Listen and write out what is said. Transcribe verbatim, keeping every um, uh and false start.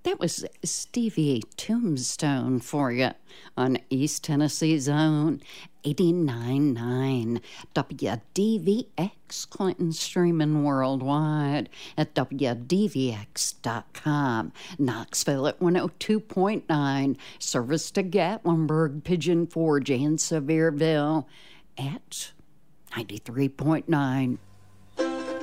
That was Stevie Tombstone for you on East Tennessee's own eighty-nine point nine W D V X, Clinton, streaming worldwide at W D V X dot com. Knoxville at one oh two point nine, service to Gatlinburg, Pigeon Forge, and Sevierville at ninety-three point nine.